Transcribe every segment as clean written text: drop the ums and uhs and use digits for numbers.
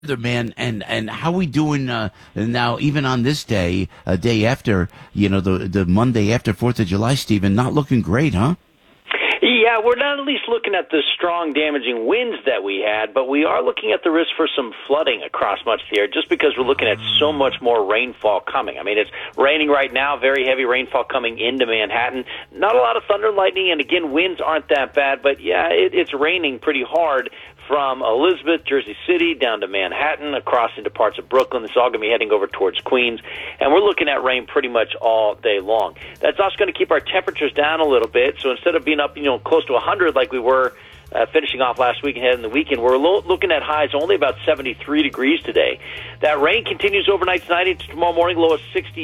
man, and how we doing now? Even on this day, a day after, the Monday after 4th of July, Stephen, not looking great, huh? Yeah, we're not at least looking at the strong, damaging winds that we had, but we are looking at the risk for some flooding across much of the area, just because we're looking at so much more rainfall coming. I mean, it's raining right now, very heavy rainfall coming into Manhattan. Not a lot of thunder and lightning, and again, winds aren't that bad, but yeah, it's raining pretty hard from Elizabeth, Jersey City, down to Manhattan, across into parts of Brooklyn. It's all going to be heading over towards Queens, and we're looking at rain pretty much all day long. That's also going to keep our temperatures down a little bit, so instead of being up, close to 100 like we were finishing off last week and heading the weekend, we're looking at highs only about 73 degrees today. That rain continues overnight tonight into tomorrow morning, low of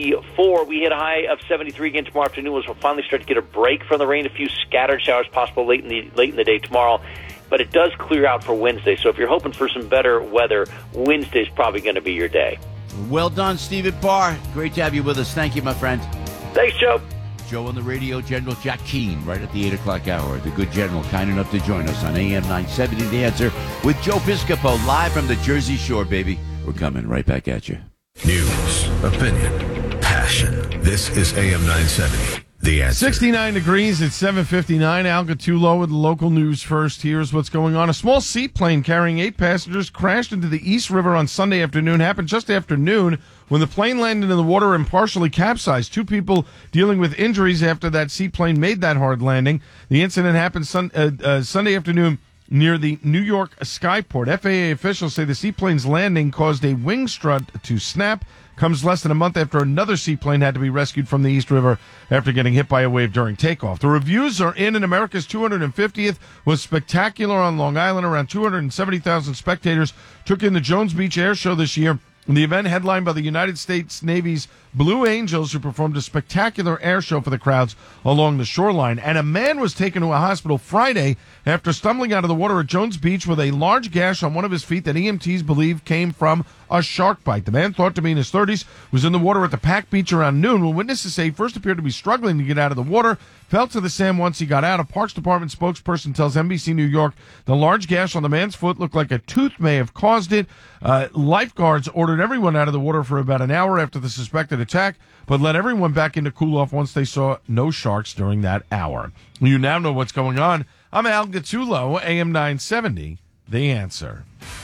64. We hit a high of 73 again tomorrow afternoon, as we'll finally start to get a break from the rain. A few scattered showers possible late in the day tomorrow. But it does clear out for Wednesday. So if you're hoping for some better weather, Wednesday's probably going to be your day. Well done, Stephen Parr. Great to have you with us. Thank you, my friend. Thanks, Joe. Joe on the radio, General Jack Keane, right at the 8 o'clock hour. The good general, kind enough to join us on AM 970, The Answer, with Joe Piscopo, live from the Jersey Shore, baby. We're coming right back at you. News, opinion, passion. This is AM 970. The Answer. 69 degrees at 7:59. Al Gattulo with the local news first. Here's what's going on. A small seaplane carrying 8 passengers crashed into the East River on Sunday afternoon. Happened just after noon when the plane landed in the water and partially capsized. 2 people dealing with injuries after that seaplane made that hard landing. The incident happened Sunday afternoon near the New York Skyport. FAA officials say the seaplane's landing caused a wing strut to snap. Comes less than a month after another seaplane had to be rescued from the East River after getting hit by a wave during takeoff. The reviews are in, and America's 250th was spectacular on Long Island. Around 270,000 spectators took in the Jones Beach Air Show this year. The event, headlined by the United States Navy's Blue Angels, who performed a spectacular air show for the crowds along the shoreline. And a man was taken to a hospital Friday after stumbling out of the water at Jones Beach with a large gash on one of his feet that EMTs believe came from a shark bite. The man, thought to be in his 30s, was in the water at the Pac Beach around noon when witnesses say he first appeared to be struggling to get out of the water, fell to the sand once he got out. A Parks Department spokesperson tells NBC New York the large gash on the man's foot looked like a tooth may have caused it. Lifeguards ordered everyone out of the water for about an hour after the suspected attack, but let everyone back in to cool off once they saw no sharks during that hour. You now know what's going on. I'm Al Gattulo, AM 970, The Answer.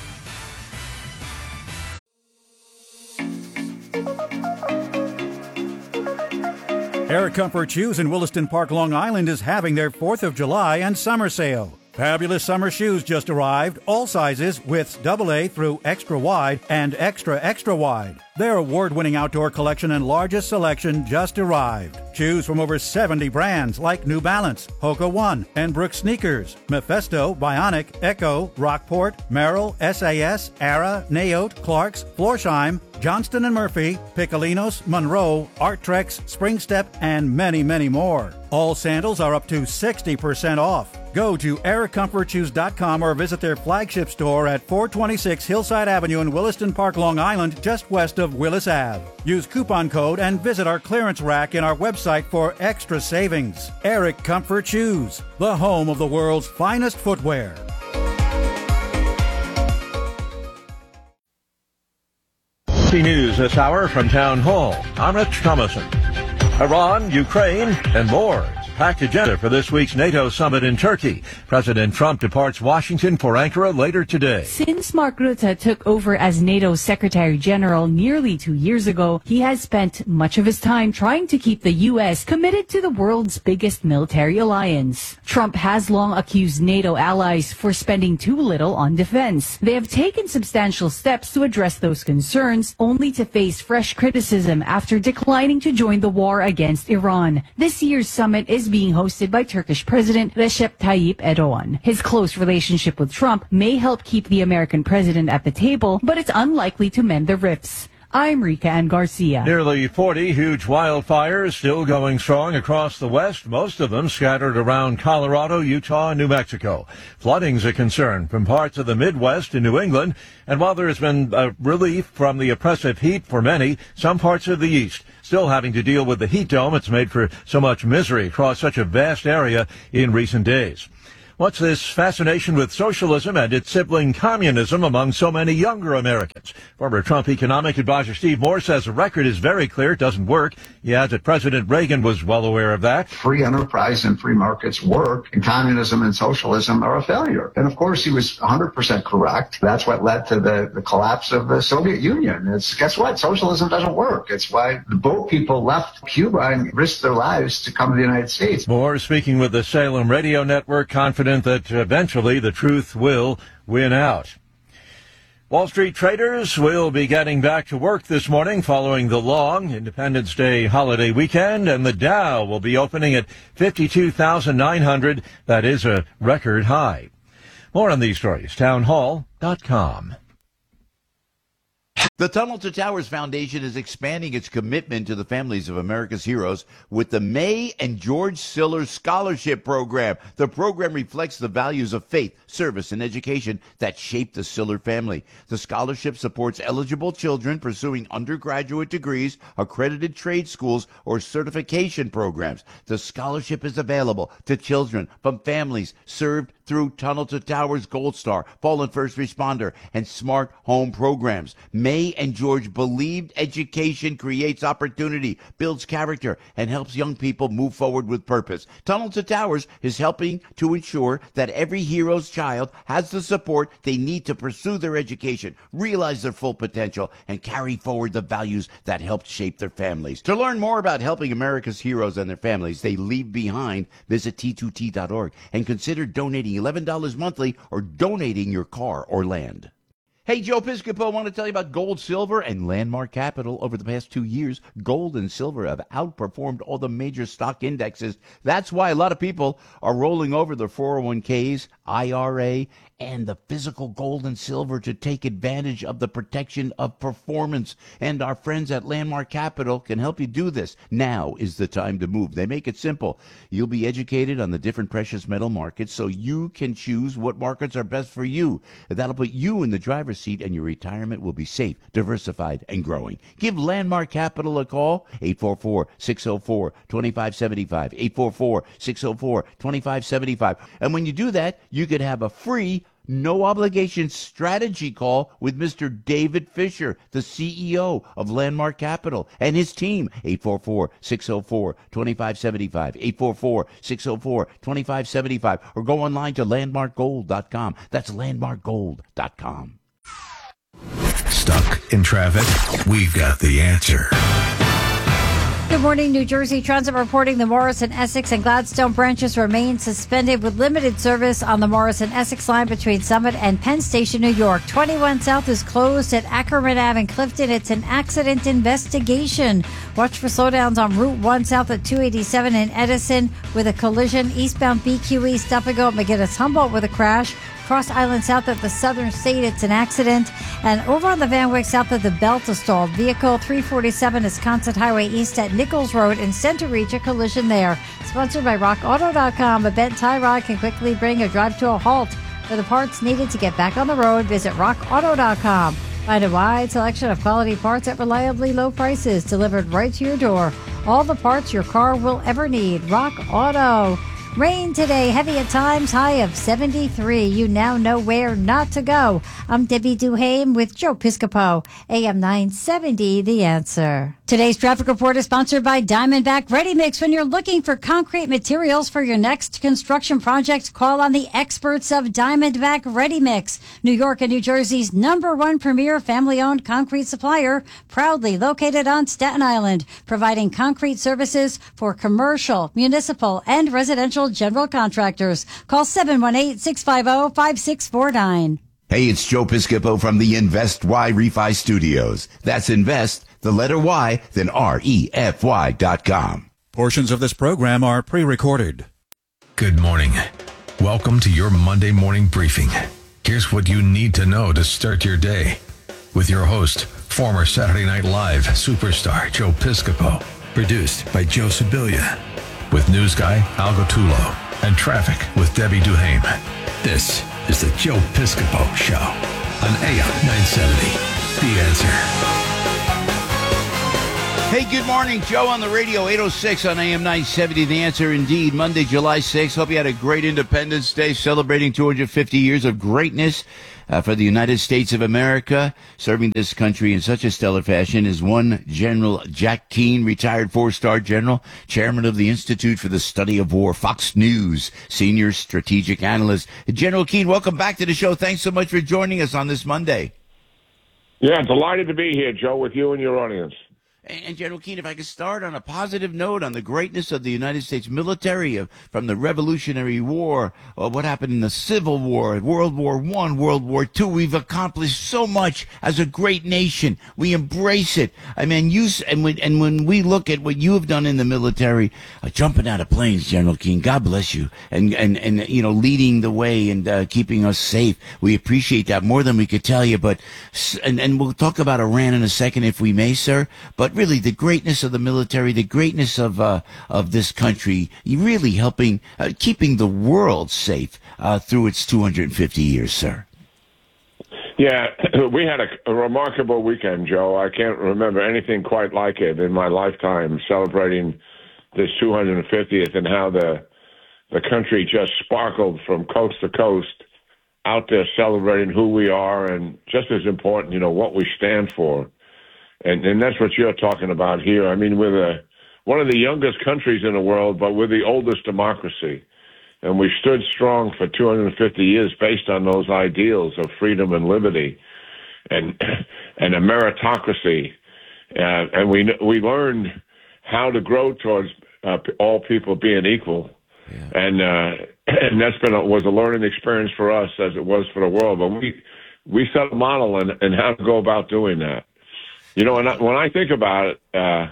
Air Comfort Shoes in Williston Park, Long Island is having their 4th of July and summer sale. Fabulous summer shoes just arrived, all sizes, widths AA through extra wide and extra wide. Their award-winning outdoor collection and largest selection just arrived. Choose from over 70 brands like New Balance, Hoka One, and Brooks Sneakers, Mephisto, Bionic, Echo, Rockport, Merrill, SAS, Ara, Naote, Clarks, Florsheim, Johnston & Murphy, Piccolinos, Monroe, Arttrex, Springstep, and many, many more. All sandals are up to 60% off. Go to AirComfortShoes.com or visit their flagship store at 426 Hillside Avenue in Williston Park, Long Island, just west of Willis Ave. Use coupon code and visit our clearance rack in our website for extra savings. Eric Comfort Shoes, the home of the world's finest footwear. News this hour from Town Hall. I'm Rich Thomason. Iran, Ukraine, and more. Packed agenda for this week's NATO summit in Turkey. President Trump departs Washington for Ankara later today. Since Mark Rutte took over as NATO Secretary General nearly 2 years ago, he has spent much of his time trying to keep the U.S. committed to the world's biggest military alliance. Trump has long accused NATO allies for spending too little on defense. They have taken substantial steps to address those concerns, only to face fresh criticism after declining to join the war against Iran. This year's summit is being hosted by Turkish President Recep Tayyip Erdogan. His close relationship with Trump may help keep the American president at the table, but it's unlikely to mend the rifts. I'm Rika Ann Garcia. Nearly 40 huge wildfires still going strong across the West, most of them scattered around Colorado, Utah, and New Mexico. Flooding's a concern from parts of the Midwest and New England, and while there has been relief from the oppressive heat for many, some parts of the East still having to deal with the heat dome. It's made for so much misery across such a vast area in recent days. What's this fascination with socialism and its sibling communism among so many younger Americans? Former Trump economic advisor Steve Moore says the record is very clear. It doesn't work. He adds that President Reagan was well aware of that. Free enterprise and free markets work, and communism and socialism are a failure. And of course, he was 100% correct. That's what led to the collapse of the Soviet Union. Guess what? Socialism doesn't work. It's why the boat people left Cuba and risked their lives to come to the United States. Moore speaking with the Salem Radio Network, confident that eventually the truth will win out. Wall Street traders will be getting back to work this morning following the long Independence Day holiday weekend, and the Dow will be opening at 52,900. That is a record high. More on these stories, townhall.com. The Tunnel to Towers Foundation is expanding its commitment to the families of America's heroes with the May and George Siller Scholarship Program. The program reflects the values of faith, service, and education that shaped the Siller family. The scholarship supports eligible children pursuing undergraduate degrees, accredited trade schools, or certification programs. The scholarship is available to children from families served through Tunnel to Towers Gold Star, Fallen First Responder, and Smart Home programs. May and George believed education creates opportunity, builds character, and helps young people move forward with purpose. Tunnel to Towers is helping to ensure that every hero's child has the support they need to pursue their education, realize their full potential, and carry forward the values that helped shape their families. To learn more about helping America's heroes and their families they leave behind, visit T2T.org and consider donating $11 monthly or donating your car or land. Hey, Joe Piscopo, I want to tell you about Gold, Silver, and Landmark Capital. Over the past 2 years, gold and silver have outperformed all the major stock indexes. That's why a lot of people are rolling over their 401ks, IRA, and the physical gold and silver to take advantage of the protection of performance. And our friends at Landmark Capital can help you do this. Now is the time to move. They make it simple. You'll be educated on the different precious metal markets so you can choose what markets are best for you. That'll put you in the driver's seat, and your retirement will be safe, diversified, and growing. Give Landmark Capital a call, 844-604-2575, 844-604-2575. And when you do that, you could have a free, no-obligation strategy call with Mr. David Fisher, the CEO of Landmark Capital, and his team, 844-604-2575, 844-604-2575, or go online to landmarkgold.com. That's landmarkgold.com. Stuck in traffic? We've got the answer. Good morning, New Jersey Transit reporting the Morrison, Essex, and Gladstone branches remain suspended with limited service on the Morrison, Essex line between Summit and Penn Station, New York. 21 South is closed at Ackerman Ave in Clifton. It's an accident investigation. Watch for slowdowns on Route 1 South at 287 in Edison with a collision. Eastbound BQE stop and go at McGinnis Humboldt with a crash. Cross Island South at the Southern State, it's an accident. And over on the Van Wyck South of the Belt, a stalled vehicle. 347 Wisconsin Highway East at Nichols Road in Center Reach, a collision there. Sponsored by RockAuto.com. A bent tie rod can quickly bring a drive to a halt. For the parts needed to get back on the road, visit RockAuto.com. Find a wide selection of quality parts at reliably low prices delivered right to your door. All the parts your car will ever need. Rock Auto. Rain today, heavy at times, high of 73. You now know where not to go. I'm Debbie Duhame with Joe Piscopo, AM 970, The Answer. Today's traffic report is sponsored by Diamondback Ready Mix. When you're looking for concrete materials for your next construction project, call on the experts of Diamondback Ready Mix. New York and New Jersey's #1 premier family-owned concrete supplier, proudly located on Staten Island, providing concrete services for commercial, municipal, and residential general contractors. Call 718-650-5649. Hey, it's Joe Piscopo from the Invest Y Refi Studios. That's invest, the letter Y, then REFY.com. Portions of this program are pre-recorded. Good morning. Welcome to your Monday morning briefing. Here's what you need to know to start your day. With your host, former Saturday Night Live superstar Joe Piscopo. Produced by Joe Sibilia. With news guy Al Gottulo. And traffic with Debbie Duhame. This is the Joe Piscopo Show on AM 970. The Answer. Hey, good morning. Joe on the radio, 806 on AM 970. The Answer, indeed. Monday, July 6th. Hope you had a great Independence Day, celebrating 250 years of greatness for the United States of America. Serving this country in such a stellar fashion is one General Jack Keane, retired 4-star general, chairman of the Institute for the Study of War, Fox News, senior strategic analyst. General Keane, welcome back to the show. Thanks so much for joining us on this Monday. Yeah, delighted to be here, Joe, with you and your audience. And General Keane, if I could start on a positive note on the greatness of the United States military, from the Revolutionary War, or what happened in the Civil War, World War I, World War II. We've accomplished so much as a great nation. We embrace it. I mean, when we look at what you have done in the military, jumping out of planes, General Keane, God bless you, and leading the way and keeping us safe. We appreciate that more than we could tell you. But and we'll talk about Iran in a second, if we may, sir. But really, the greatness of the military, the greatness of this country, really helping keeping the world safe through its 250 years, sir. Yeah, we had a remarkable weekend, Joe. I can't remember anything quite like it in my lifetime, celebrating this 250th and how the country just sparkled from coast to coast, out there celebrating who we are, and just as important, what we stand for. And that's what you're talking about here. I mean, we're one of the youngest countries in the world, but we're the oldest democracy. And we stood strong for 250 years based on those ideals of freedom and liberty and a meritocracy. And we learned how to grow towards all people being equal. Yeah. And that's was a learning experience for us as it was for the world. But we set a model and how to go about doing that. And when I think about it,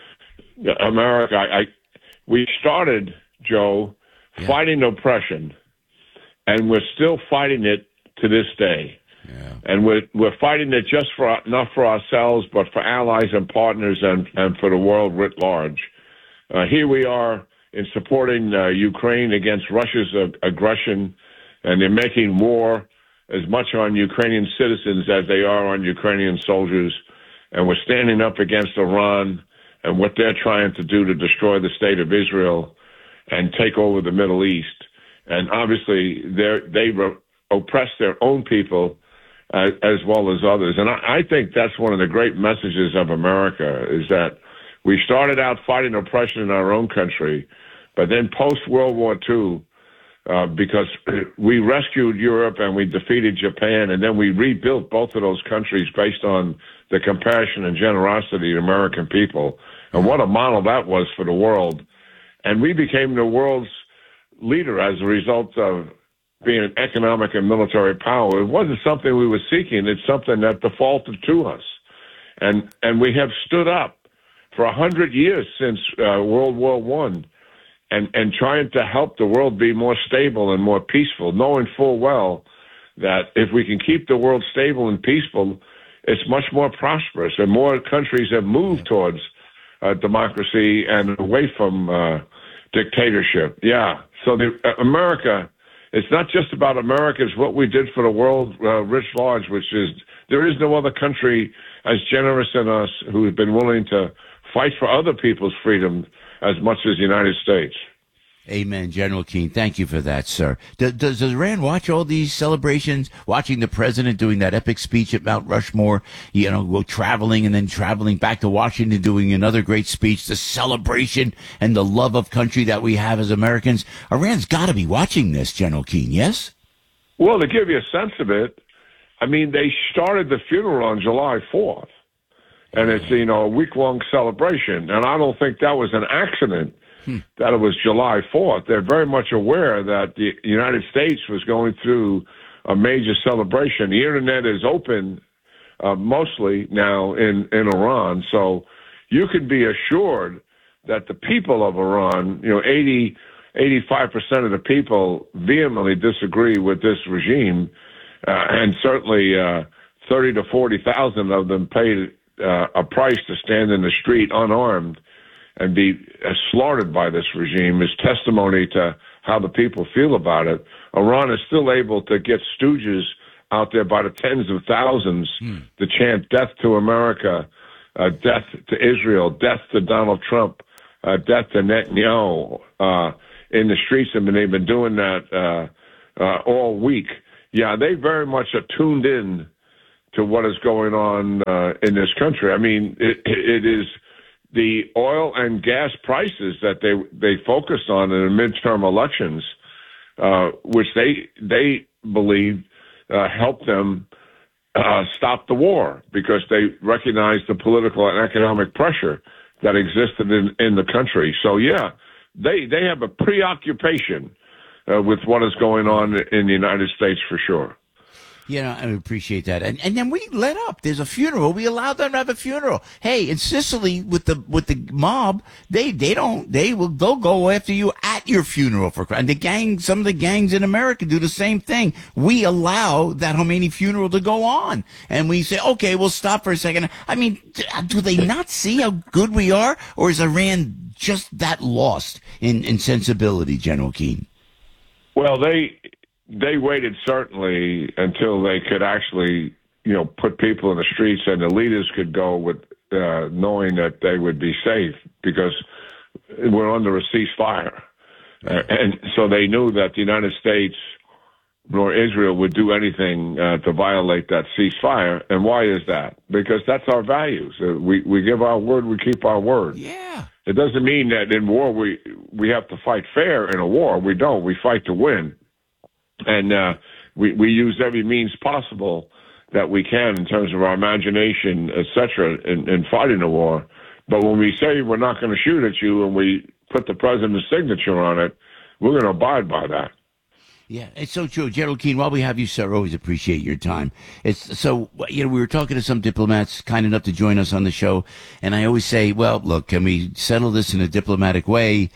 America, we started, Joe, fighting oppression, and we're still fighting it to this day. Yeah. And we're fighting it not for ourselves, but for allies and partners and for the world writ large. Here we are in supporting Ukraine against Russia's aggression, and they're making war as much on Ukrainian citizens as they are on Ukrainian soldiers. And we're standing up against Iran and what they're trying to do to destroy the state of Israel and take over the Middle East. And obviously, they oppress their own people as well as others. And I think that's one of the great messages of America, is that we started out fighting oppression in our own country, but then post-World War II, because we rescued Europe and we defeated Japan, and then we rebuilt both of those countries based on the compassion and generosity of the American people. And what a model that was for the world. And we became the world's leader as a result of being an economic and military power. It wasn't something we were seeking. It's something that defaulted to us. And we have stood up for 100 years since World War I. And trying to help the world be more stable and more peaceful, knowing full well that if we can keep the world stable and peaceful, it's much more prosperous, and more countries have moved towards democracy and away from dictatorship. Yeah, so America, it's not just about America, it's what we did for the world writ large, which is there is no other country as generous as us who has been willing to fight for other people's freedom as much as the United States. Amen, General Keane. Thank you for that, sir. Does Iran watch all these celebrations, watching the president doing that epic speech at Mount Rushmore, traveling and then traveling back to Washington, doing another great speech, the celebration and the love of country that we have as Americans? Iran's got to be watching this, General Keane, yes? Well, to give you a sense of it, I mean, they started the funeral on July 4th, and it's, a week-long celebration, and I don't think that was an accident. That it was July 4th. They're very much aware that the United States was going through a major celebration. The Internet is open mostly now in Iran, so you can be assured that the people of Iran, 85% of the people vehemently disagree with this regime, and certainly 30 to 40,000 of them paid a price to stand in the street unarmed and be slaughtered by this regime is testimony to how the people feel about it. Iran is still able to get stooges out there by the tens of thousands to chant death to America death to Israel, death to Donald Trump, death to Netanyahu in the streets, and they've been doing that all week. Yeah, they very much are tuned in to what is going on in this country. I mean, it is the oil and gas prices that they focused on in the midterm elections, which they believe helped them stop the war, because they recognized the political and economic pressure that existed in the country. So, yeah, they have a preoccupation with what is going on in the United States for sure. I appreciate that. And then we let up. There's a funeral. We allowed them to have a funeral. Hey, in Sicily with the mob, they'll go after you at your funeral and some of the gangs in America do the same thing. We allow that Khomeini funeral to go on, and we say, okay, we'll stop for a second. I mean, do they not see how good we are, or is Iran just that lost in sensibility, General Keane? Well, they waited certainly until they could actually, put people in the streets and the leaders could go with knowing that they would be safe, because we're under a ceasefire. And so they knew that the United States nor Israel would do anything to violate that ceasefire. And why is that? Because that's our values. We give our word, we keep our word. Yeah. It doesn't mean that in war we have to fight fair in a war. We don't. We fight to win. And we use every means possible that we can in terms of our imagination, et cetera, in fighting a war. But when we say we're not going to shoot at you and we put the president's signature on it, we're going to abide by that. Yeah, it's so true. Gerald Keane, while we have you, sir, always appreciate your time. It's so, we were talking to some diplomats kind enough to join us on the show, and I always say, well, look, can we settle this in a diplomatic way?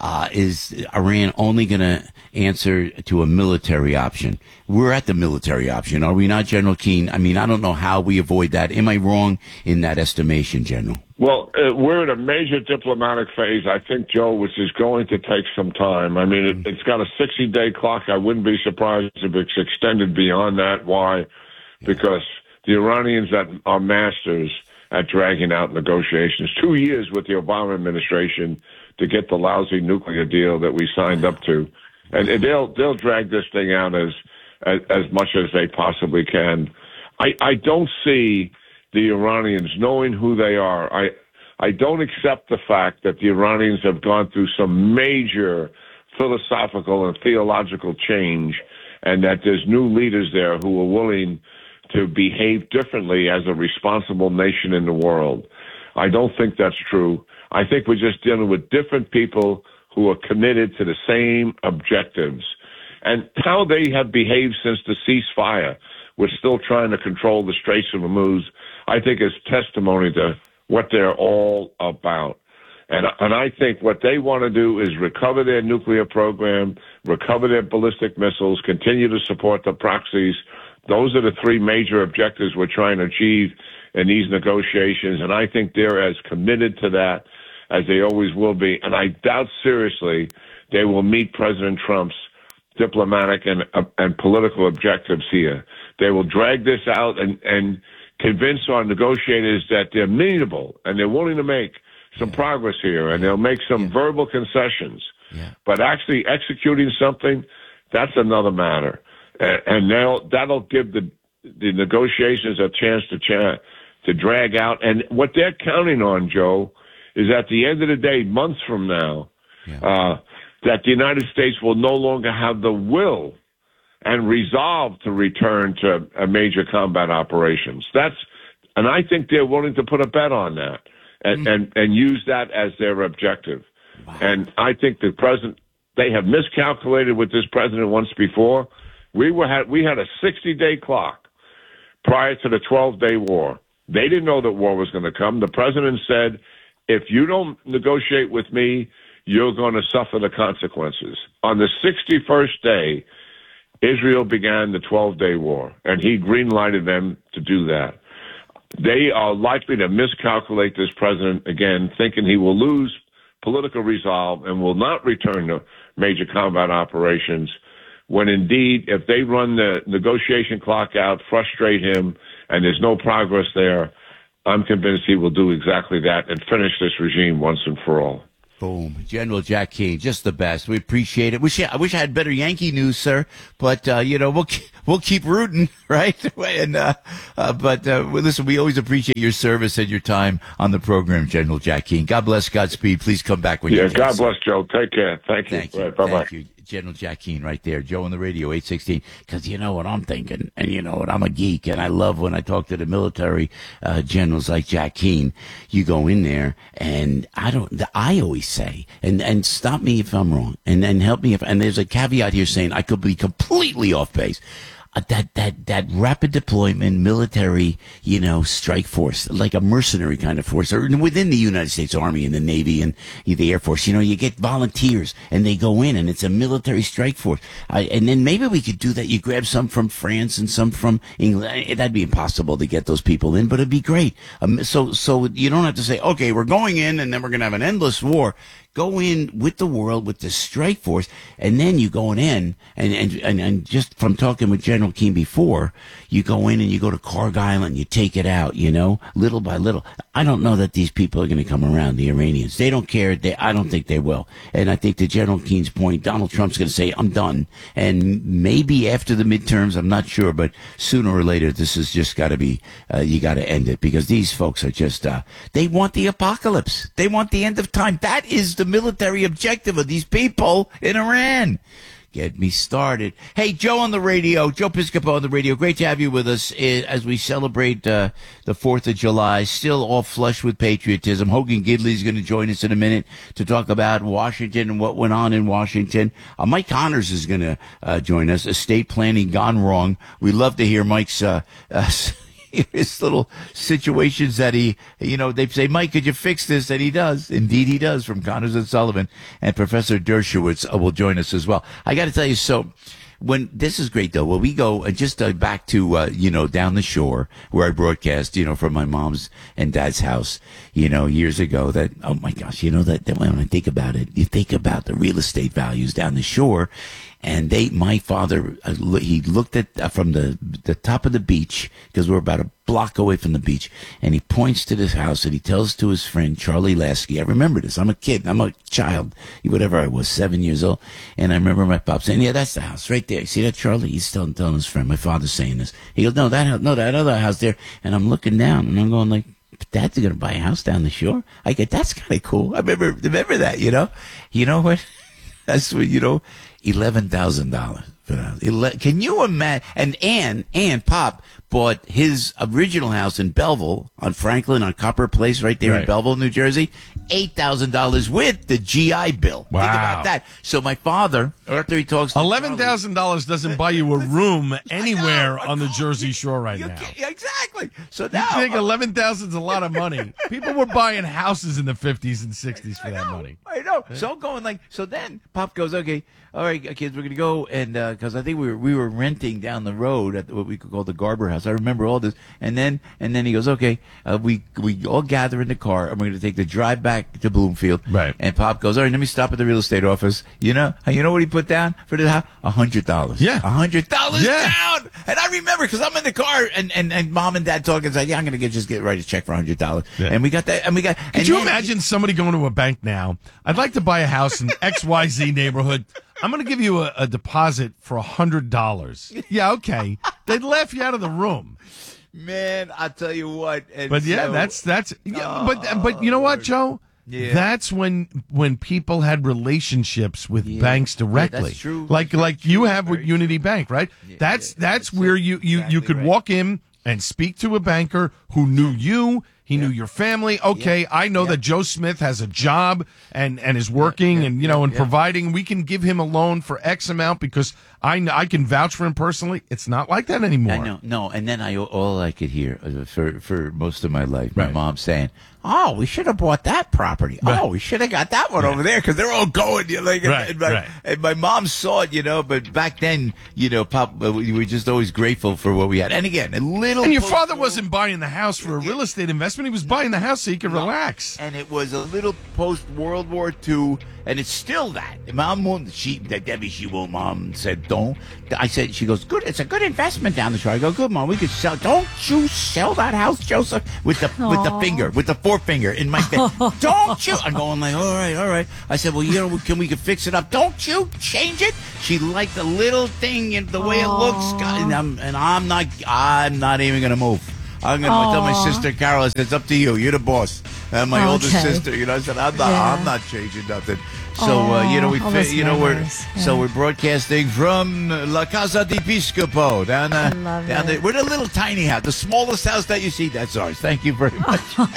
Is Iran only going to answer to a military option? We're at the military option, are we not, General Keane? I mean, I don't know how we avoid that. Am I wrong in that estimation, General? Well, we're in a major diplomatic phase, I think, Joe, which is going to take some time. I mean, it's got a 60-day clock. I wouldn't be surprised if it's extended beyond that. Why? Because the Iranians are masters at dragging out negotiations. 2 years with the Obama administration to get the lousy nuclear deal that we signed up to. And they'll drag this thing out as much as they possibly can. I don't see the Iranians knowing who they are. I don't accept the fact that the Iranians have gone through some major philosophical and theological change, and that there's new leaders there who are willing to behave differently as a responsible nation in the world. I don't think that's true. I think we're just dealing with different people who are committed to the same objectives. And how they have behaved since the ceasefire, we're still trying to control the Straits of Hormuz, I think is testimony to what they're all about. And I think what they want to do is recover their nuclear program, recover their ballistic missiles, continue to support the proxies. Those are the three major objectives we're trying to achieve in these negotiations. And I think they're as committed to that as they always will be. And I doubt seriously they will meet President Trump's diplomatic and political objectives here. They will drag this out and convince our negotiators that they're amenable and they're willing to make some progress here, and they'll make some verbal concessions. Yeah. But actually executing something, that's another matter. And that'll give the negotiations a chance to drag out. And what they're counting on, Joe, is at the end of the day, months from now, that the United States will no longer have the will and resolve to return to a major combat operations. And I think they're willing to put a bet on that and use that as their objective. Wow. And I think they have miscalculated with this president once before. We had a 60-day clock prior to the 12-day war. They didn't know that war was going to come. The president said, if you don't negotiate with me, you're going to suffer the consequences. On the 61st day, Israel began the 12-day war, and he green-lighted them to do that. They are likely to miscalculate this president again, thinking he will lose political resolve and will not return to major combat operations, when indeed, if they run the negotiation clock out, frustrate him, and there's no progress there, I'm convinced he will do exactly that and finish this regime once and for all. Boom. General Jack Keane, just the best. We appreciate it. I wish I had better Yankee news, sir. But, we'll keep rooting, right? And, listen, we always appreciate your service and your time on the program, General Jack Keane. God bless, Godspeed. Please come back when you can. Yeah, God bless, Joe. Take care. Thank you. Thank you. Right, bye-bye. Thank you. General Jack Keane right there. Joe on the radio, 816. Because you know what I'm thinking. And you know what? I'm a geek. And I love when I talk to the military generals like Jack Keane. You go in there and I always say, and stop me if I'm wrong. And help me and there's a caveat here saying I could be completely off base. That rapid deployment military, strike force, like a mercenary kind of force, or within the United States Army and the Navy and the Air Force, you get volunteers and they go in and it's a military strike force. And then maybe we could do that. You grab some from France and some from England. That'd be impossible to get those people in, but it'd be great. So you don't have to say, okay, we're going in and then we're going to have an endless war. Go in with the world, with the strike force, and then you going in, and just from talking with General Keane before, you go in and you go to Cargill and you take it out, little by little. I don't know that these people are going to come around, the Iranians. They don't care. I don't think they will. And I think to General Keane's point, Donald Trump's going to say, I'm done. And maybe after the midterms, I'm not sure, but sooner or later, this has just got to be, you got to end it, because these folks are just, they want the apocalypse. They want the end of time. That is the military objective of these people in Iran. Get me started. Hey, Joe on the radio, Joe Piscopo on the radio. Great to have you with us as we celebrate the 4th of July. Still all flush with patriotism. Hogan Gidley is going to join us in a minute to talk about Washington and what went on in Washington. Mike Connors is going to join us. Estate planning gone wrong. We love to hear Mike's his little situations that they say, Mike, could you fix this? And he does. Indeed, he does, from Connors and Sullivan. And Professor Dershowitz will join us as well. I got to tell you, this is great, though. Well, we go just back to, down the shore where I broadcast, from my mom's and dad's house, years ago. That, oh my gosh, that when I think about it, you think about the real estate values down the shore. And my father, he looked at from the top of the beach, because we're about a block away from the beach, and he points to this house and he tells to his friend Charlie Lasky. I remember this. I'm a kid. I'm a child, whatever I was, 7 years old. And I remember my pop saying, yeah, that's the house right there. You see that, Charlie? He's telling his friend. My father's saying this. He goes, no, that other house there. And I'm looking down and I'm going like, Dad's going to buy a house down the shore? I get, that's kind of cool. I remember that, You know what? That's what, $11,000 for the house. Can you imagine? And Ann Pop bought his original house in Belleville on Franklin on Copper Place right there in Belleville, New Jersey. $8,000 with the GI Bill. Wow. Think about that. So my father, after he talks to $11,000 doesn't buy you a room anywhere on the Jersey Shore now. Exactly. So now you think $11,000 is a lot of money. People were buying houses in the 50s and 60s for that money. I know. So going so then Pop goes, okay, all right, kids, we're going to go, and because I think we were renting down the road at what we could call the Garber House. I remember all this. And then he goes, okay, we all gather in the car, and we're going to take the drive back to Bloomfield. Right. And Pop goes, all right, let me stop at the real estate office. You know what he put down for the house? $100. Yeah. $100 down. And I remember, because I'm in the car, and Mom and Dad talking, like, yeah, I'm going to just write a check for $100. Yeah. And we got that, and we got. Could you imagine somebody going to a bank now? I'd like to buy a house in XYZ neighborhood. I'm going to give you a deposit for $100. Yeah, okay. They'd laugh you out of the room. Man, I'll tell you what. But yeah, that's. Yeah, but you know what, Joe? Yeah. That's when people had relationships with banks directly. Yeah, that's true. Like you have with Unity Bank, right? Yeah, that's where you could walk in and speak to a banker who knew you. He knew your family. Okay, I know that Joe Smith has a job and is working and providing. We can give him a loan for X amount because I can vouch for him personally. It's not like that anymore. I know. No, and then all I could hear for most of my life, my mom saying, "Oh, we should have bought that property. Right. Oh, we should have got that one over there because they're all going." And my mom saw it, but back then, Pop, we were just always grateful for what we had. And again, And your father wasn't buying the house for a real estate investment. He was buying the house so he could relax. And it was a little post World War II, And it's still that. Mom won't, Debbie, she won't, Mom said, don't. I said, she goes, good, it's a good investment down the street. I go, good, Mom, we could sell. Don't you sell that house, Joseph? With the finger, with the forefinger in my face. Don't you? I'm going like, all right. I said, well, we could fix it up. Don't you change it? She liked the little thing and the way it looks. And I'm not even going to move. I'm going to tell my sister Carol, I said, it's up to you. You're the boss. And my older sister, I said, I'm not changing nothing. So, we're broadcasting from La Casa di Piscopo down there. We're the little tiny house, the smallest house that you see. That's ours. Thank you very much.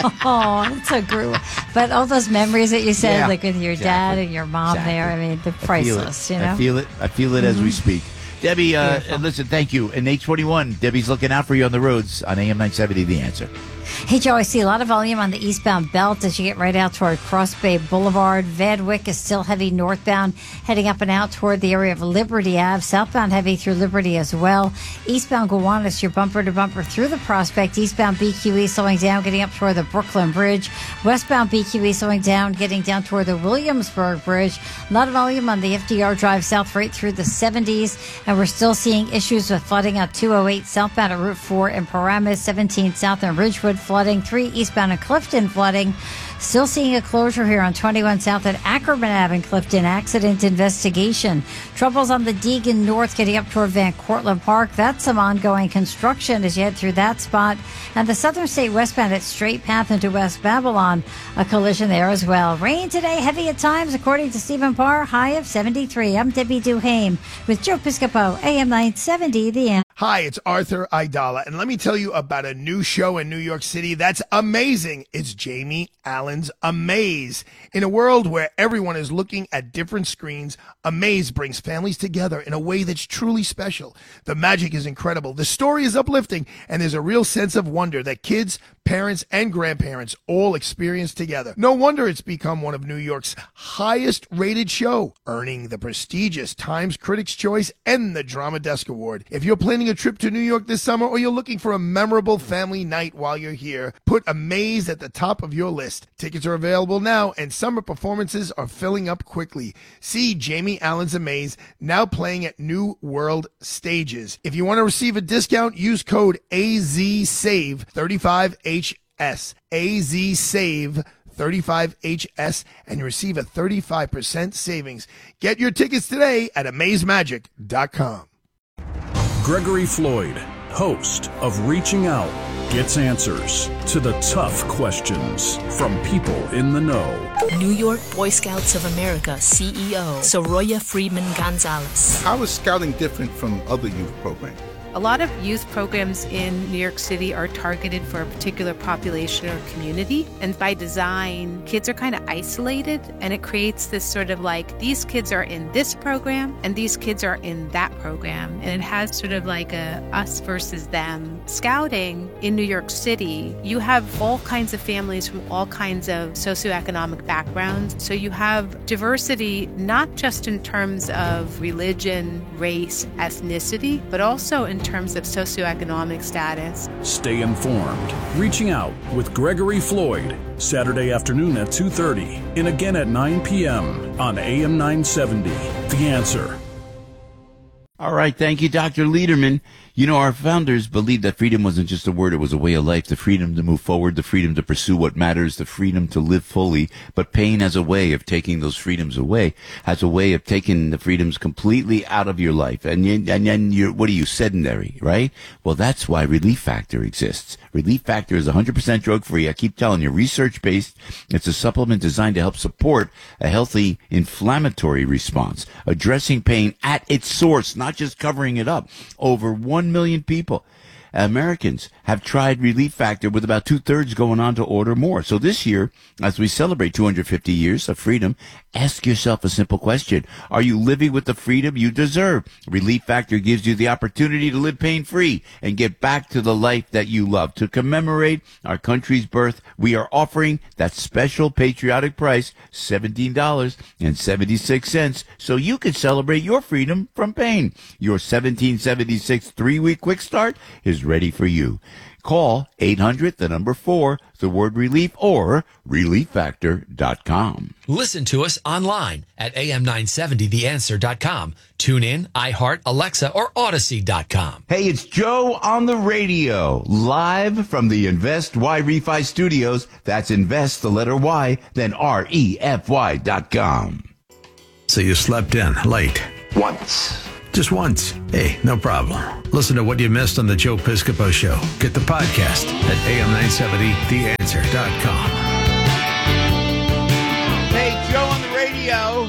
That's so great. But all those memories that you said, like with your dad and your mom there, I mean, they're priceless, I feel it as we speak. Debbie, listen, thank you. And 821, Debbie's looking out for you on the roads on AM 970, The Answer. Hey, Joe, I see a lot of volume on the eastbound belt as you get right out toward Cross Bay Boulevard. Van Wyck is still heavy northbound, heading up and out toward the area of Liberty Ave. Southbound heavy through Liberty as well. Eastbound Gowanus, you're bumper to bumper through the Prospect. Eastbound BQE slowing down, getting up toward the Brooklyn Bridge. Westbound BQE slowing down, getting down toward the Williamsburg Bridge. A lot of volume on the FDR Drive south right through the 70s. And we're still seeing issues with flooding on 208 southbound at Route 4 in Paramus, 17 south in Ridgewood flooding, 3 eastbound in Clifton flooding. Still seeing a closure here on 21 south at Ackerman Ave in Clifton. Accident investigation. Troubles on the Deegan North getting up toward Van Cortlandt Park. That's some ongoing construction as you head through that spot. And the Southern State westbound at Straight Path into West Babylon. A collision there as well. Rain today, heavy at times, according to Stephen Parr. High of 73. I'm Debbie Duhame with Joe Piscopo, AM 970, The Answer. Hi, it's Arthur Aidala, and let me tell you about a new show in New York City that's amazing. It's Jamie Allen's Amaze. In a world where everyone is looking at different screens, Amaze brings families together in a way that's truly special. The magic is incredible, the story is uplifting, and there's a real sense of wonder that kids, parents, and grandparents all experience together. No wonder it's become one of New York's highest-rated show, earning the prestigious Times Critics' Choice and the Drama Desk Award. If you're planning a trip to New York this summer or you're looking for a memorable family night while you're here, put Amaze at the top of your list. Tickets are available now, and summer performances are filling up quickly. See Jamie Allen's Amaze, now playing at New World Stages. If you want to receive a discount, use code AZSAVE35HS. AZSAVE35HS, and you receive a 35% savings. Get your tickets today at amazemagic.com. Gregory Floyd, host of Reaching Out, gets answers to the tough questions from people in the know. New York Boy Scouts of America CEO Soraya Friedman Gonzalez. How is scouting different from other youth programs? A lot of youth programs in New York City are targeted for a particular population or community. And by design, kids are kind of isolated, and it creates this sort of like, these kids are in this program and these kids are in that program. And it has sort of like a us versus them. Scouting in New York City, you have all kinds of families from all kinds of socioeconomic backgrounds. So you have diversity, not just in terms of religion, race, ethnicity, but also in terms of socioeconomic status. Stay informed. Reaching Out with Gregory Floyd, Saturday afternoon at 2:30 and again at 9 p.m. on AM 970. The Answer. All right. Thank you, Dr. Lederman. You know, our founders believed that freedom wasn't just a word, it was a way of life, the freedom to move forward, the freedom to pursue what matters, the freedom to live fully. But pain has a way of taking those freedoms away, has a way of taking the freedoms completely out of your life. And then you're, what are you, sedentary, right? Well, that's why Relief Factor exists. Relief Factor is 100% drug-free. I keep telling you, research-based. It's a supplement designed to help support a healthy inflammatory response, addressing pain at its source, not just covering it up. Over 1 million people, Americans, have tried Relief Factor, with about 2/3 going on to order more. So this year, as we celebrate 250 years of freedom, ask yourself a simple question. Are you living with the freedom you deserve? Relief Factor gives you the opportunity to live pain-free and get back to the life that you love. To commemorate our country's birth, we are offering that special patriotic price, $17.76, so you can celebrate your freedom from pain. Your 1776 3-week quick start is ready for you. Call 800-4, the word relief, or relieffactor.com. Listen to us online at am970theanswer.com. Tune in, iHeart, Alexa, or Odyssey.com. Hey, it's Joe on the radio, live from the Invest Y Refi Studios. That's invest, the letter Y, then REFY.com. So you slept in late. Once. Just once. Hey, no problem. Listen to what you missed on the Joe Piscopo Show. Get the podcast at am970theanswer.com. Hey, Joe on the radio.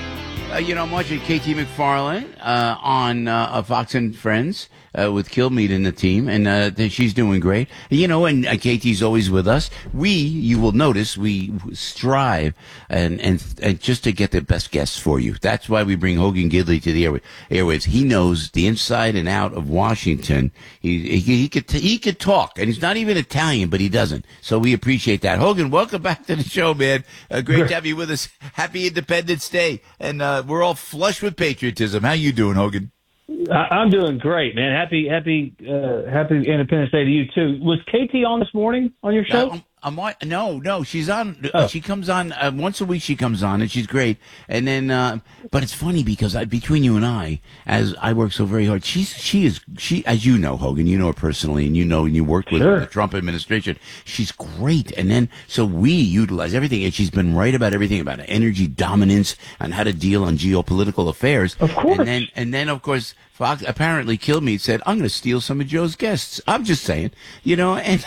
I'm watching KT McFarland on Fox and Friends with Kilmeade and the team, and she's doing great. And KT's always with us. You will notice, we strive and just to get the best guests for you. That's why we bring Hogan Gidley to the airwaves. He knows the inside and out of Washington. He could talk, and he's not even Italian, but he doesn't. So we appreciate that. Hogan, welcome back to the show, man. Great to have you with us. Happy Independence Day, and we're all flush with patriotism. How you doing, Hogan? I'm doing great, man. Happy Independence Day to you too. Was KT on this morning on your show? No, she's on. She comes on once a week. She comes on, and she's great. And then, but it's funny because between you and I, as I work so very hard, she as you know, Hogan, you know her personally, and you worked with the Trump administration. She's great. And then, so we utilize everything, and she's been right about everything about energy dominance and how to deal on geopolitical affairs. Of course. And then, of course, Fox apparently Kilmeade said, "I'm going to steal some of Joe's guests." I'm just saying, and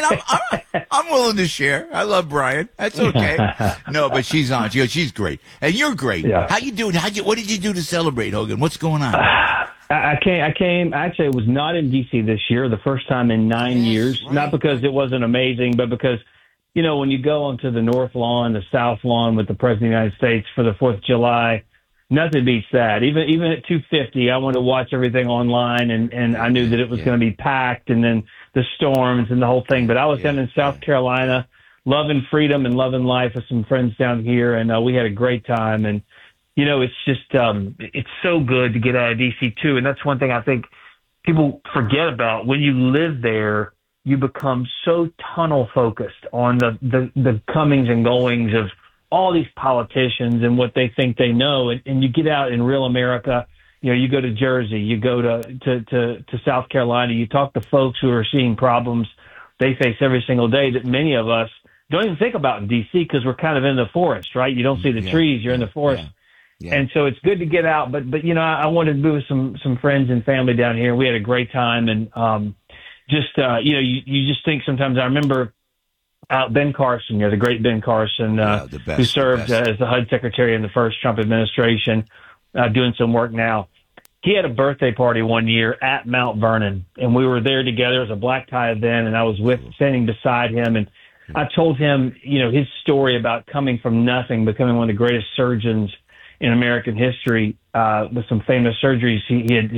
I'm willing to share. I love Brian. That's okay. No, but she's on. She's great, and you're great. Yeah. How you doing? What did you do to celebrate, Hogan? What's going on? I came. Actually, I was not in D.C. this year. The first time in 9 years. Right. Not because it wasn't amazing, but because when you go onto the North Lawn, the South Lawn with the President of the United States for the 4th of July. Nothing beats that. Even at 2:50, I wanted to watch everything online, and I knew that it was going to be packed, and then the storms and the whole thing. But I was down in South Carolina, loving freedom and loving life with some friends down here, and we had a great time. And it's just it's so good to get out of DC too, and that's one thing I think people forget about. When you live there, you become so tunnel focused on the comings and goings of all these politicians and what they think they know. And you get out in real America, you go to Jersey, you go to South Carolina, you talk to folks who are seeing problems they face every single day that many of us don't even think about in DC because we're kind of in the forest, right? You don't see the trees, you're in the forest. Yeah. And so it's good to get out. But I wanted to be with some friends and family down here. We had a great time. And you just think sometimes, I remember Ben Carson, the great Ben Carson, who served as the HUD secretary in the first Trump administration, doing some work now. He had a birthday party one year at Mount Vernon, and we were there together. It was a black tie event, and I was standing beside him, and I told him, his story about coming from nothing, becoming one of the greatest surgeons in American history, with some famous surgeries. He had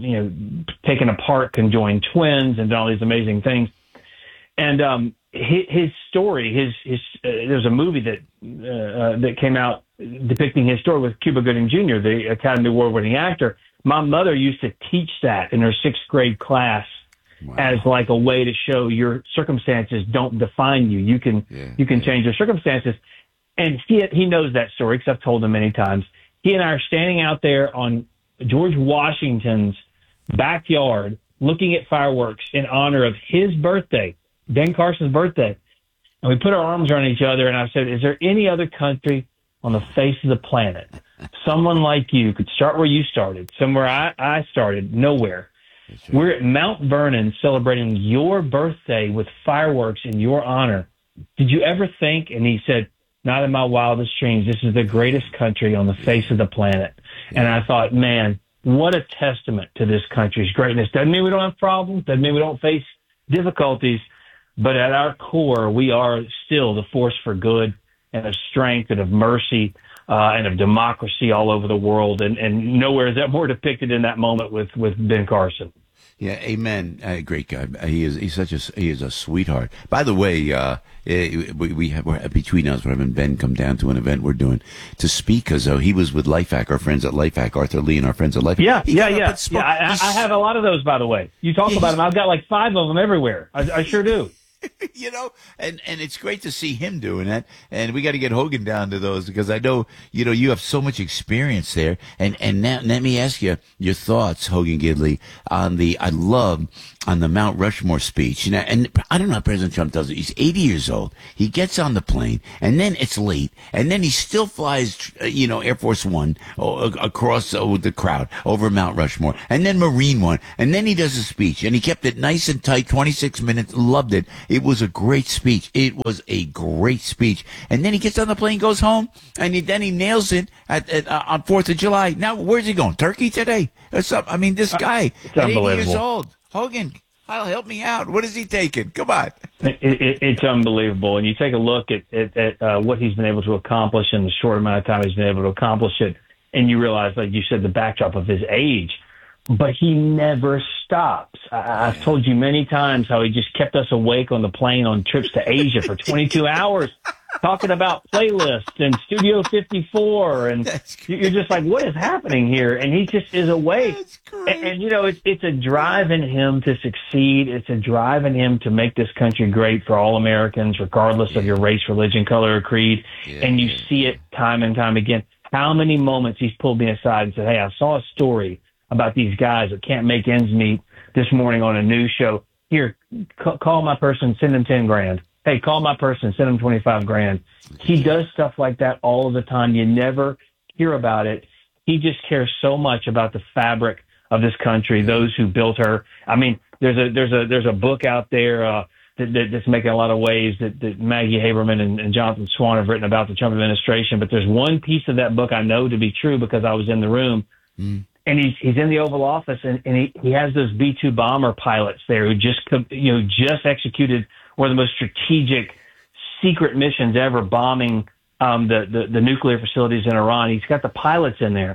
taken apart conjoined twins and done all these amazing things. And his story, there's a movie that came out depicting his story with Cuba Gooding Jr., the Academy Award-winning actor. My mother used to teach that in her 6th grade class as like a way to show your circumstances don't define you. You can change your circumstances. And he knows that story because I've told him many times. He and I are standing out there on George Washington's backyard looking at fireworks in honor of his birthday, Ben Carson's birthday. And we put our arms around each other, and I said, is there any other country on the face of the planet, someone like you could start where you started, somewhere I started, nowhere. Right. We're at Mount Vernon celebrating your birthday with fireworks in your honor. Did you ever think? And he said, not in my wildest dreams. This is the greatest country on the face of the planet. Yeah. And I thought, man, what a testament to this country's greatness. Doesn't mean we don't have problems. Doesn't mean we don't face difficulties. But at our core, we are still the force for good and of strength and of mercy and of democracy all over the world. And nowhere is that more depicted in that moment with Ben Carson. Yeah, amen. Great guy. He's a sweetheart. By the way, we're between us. We're having Ben come down to an event we're doing to speak because he was with Lifehack, our friends at Lifehack, Arthur Lee and our friends at Lifehack. Yeah. I have a lot of those, by the way. You talk about them. I've got like 5 of them everywhere. I sure do. And it's great to see him doing that. And we got to get Hogan down to those because I know, you have so much experience there. And now let me ask you your thoughts, Hogan Gidley, on the Mount Rushmore speech. And I don't know how President Trump does it. He's 80 years old. He gets on the plane and then it's late. And then he still flies, Air Force One across the crowd over Mount Rushmore and then Marine One. And then he does a speech and he kept it nice and tight, 26 minutes. Loved it. It was a great speech. And then he gets on the plane, goes home, and then he nails it on 4th of July. Now, where's he going? Turkey today? This guy, it's at 80 years unbelievable. old. Hogan, help me out. What is he taking? Come on. It's unbelievable. And you take a look at what he's been able to accomplish in the short amount of time he's been able to accomplish it, and you realize, like you said, the backdrop of his age. But he never stops. I've told you many times how he just kept us awake on the plane on trips to Asia for 22 hours talking about playlists and Studio 54. And you're just like, what is happening here? And he just is awake. And it's a drive in him to succeed. It's a drive in him to make this country great for all Americans, regardless of your race, religion, color, or creed. And you see it time and time again. How many moments he's pulled me aside and said, hey, I saw a story about these guys that can't make ends meet this morning on a news show. Here, call my person, send them 10 grand. Hey, call my person, send them 25 grand. He does stuff like that all of the time. You never hear about it. He just cares so much about the fabric of this country, those who built her. I mean, there's a book out there that's making a lot of waves that Maggie Haberman and Jonathan Swan have written about the Trump administration. But there's one piece of that book I know to be true because I was in the room. And he's in the Oval Office, and he has those B-2 bomber pilots there who just executed one of the most strategic secret missions ever, bombing the nuclear facilities in Iran. He's got the pilots in there.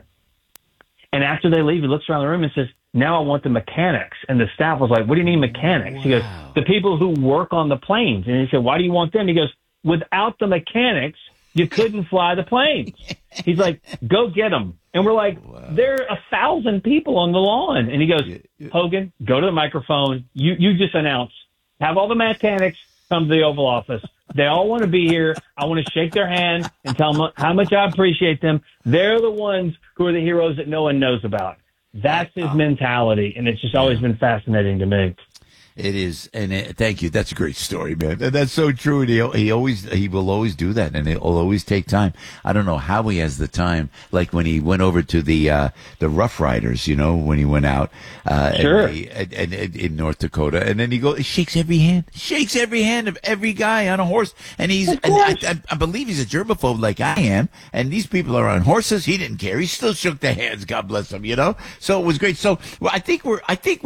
And after they leave, he looks around the room and says, now I want the mechanics. And the staff was like, what do you mean mechanics? Wow. He goes, the people who work on the planes. And he said, why do you want them? He goes, without the mechanics, you couldn't fly the planes. He's like, go get them. And we're like, there are 1,000 people on the lawn. And he goes, Hogan, go to the microphone. You just announced, have all the mechanics come to the Oval Office. They all want to be here. I want to shake their hand and tell them how much I appreciate them. They're the ones who are the heroes that no one knows about. That's his mentality. And it's just always been fascinating to me. It is, and thank you. That's a great story, man. That's so true. And he will always do that, and it will always take time. I don't know how he has the time. Like when he went over to the Rough Riders, when he went out, sure, and in North Dakota, and then he shakes every hand of every guy on a horse, and I believe he's a germaphobe like I am, and these people are on horses. He didn't care. He still shook their hands. God bless him. So it was great. So I think we're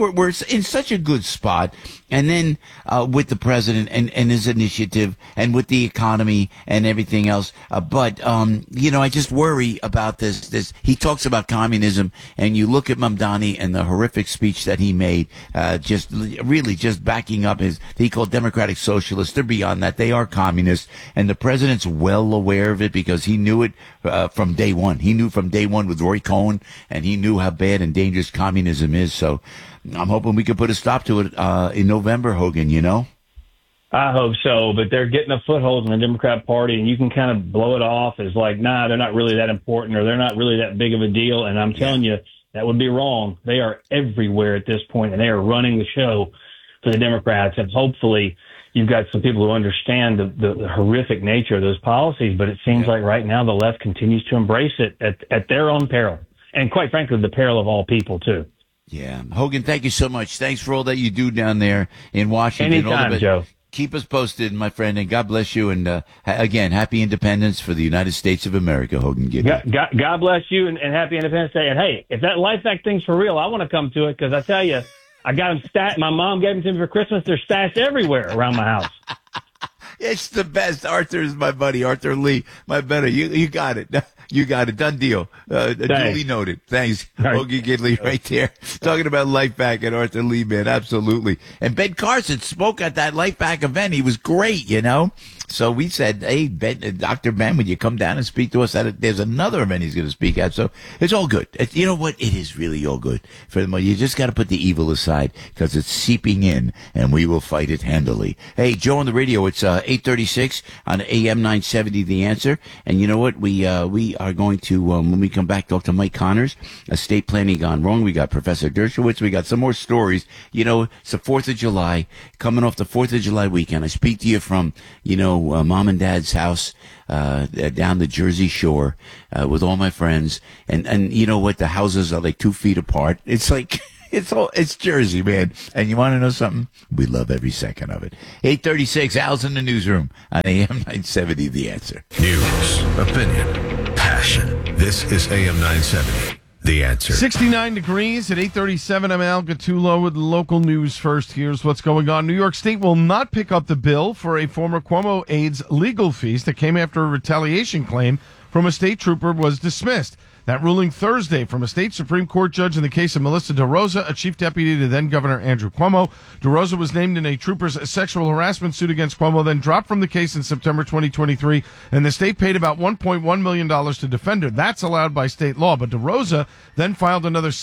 in such a good spot. And then with the president and his initiative and with the economy and everything else. But I just worry about this. He talks about communism, and you look at Mamdani and the horrific speech that he made, just backing up he called democratic socialists. They're beyond that. They are communists. And the president's well aware of it because he knew it from day one. He knew from day one with Roy Cohn, and he knew how bad and dangerous communism is. So I'm hoping we can put a stop to it in November, Hogan, I hope so, but they're getting a foothold in the Democrat Party, and you can kind of blow it off as like, nah, they're not really that important, or they're not really that big of a deal. And I'm telling you, that would be wrong. They are everywhere at this point, and they are running the show for the Democrats. And hopefully you've got some people who understand the horrific nature of those policies, but it seems like right now the left continues to embrace it at their own peril. And quite frankly, the peril of all people, too. Yeah. Hogan, thank you so much. Thanks for all that you do down there in Washington. Anytime, Joe. Keep us posted, my friend, and God bless you. And again, happy independence for the United States of America, Hogan Gidley. God bless you, and happy Independence Day. And hey, if that Lifehack thing's for real, I want to come to it because I tell you, I got them my mom gave them to me for Christmas. They're stashed everywhere around my house. It's the best. Arthur is my buddy. Arthur Lee, my better. You got it. You got it. Done deal. Duly noted. Thanks. Hoagie Gidley right there. Talking about Life Back at Arthur Lee, man. Absolutely. And Ben Carson spoke at that Life Back event. He was great, you know. So we said, hey, Ben, Dr. Ben, would you come down and speak to us? There's another event he's going to speak at. So it's all good. You know what? It is really all good. Furthermore, you just got to put the evil aside because it's seeping in and we will fight it handily. Hey, Joe on the radio. It's 8:36 on AM 970, The Answer. And you know what? We are going to, when we come back, talk to Mike Connors, Estate Planning Gone Wrong. We got Professor Dershowitz. We got some more stories. You know, it's the 4th of July, coming off the 4th of July weekend. I speak to you from, you know, Mom and Dad's house down the Jersey Shore with all my friends. And you know what? The houses are like 2 feet apart. It's like... It's Jersey, man. And you want to know something? We love every second of it. 8:36, Al's in the newsroom on AM 970, The Answer. News, opinion, passion. This is AM 970, The Answer. 69 degrees at 8:37. I'm Al Gattulo with local news first. Here's what's going on. New York State will not pick up the bill for a former Cuomo aide's legal fees that came after a retaliation claim from a state trooper was dismissed. That ruling Thursday from a state Supreme Court judge in the case of Melissa DeRosa, a chief deputy to then-Governor Andrew Cuomo. DeRosa was named in a trooper's sexual harassment suit against Cuomo, then dropped from the case in September 2023, and the state paid about $1.1 million to defend her. That's allowed by state law, but DeRosa then filed another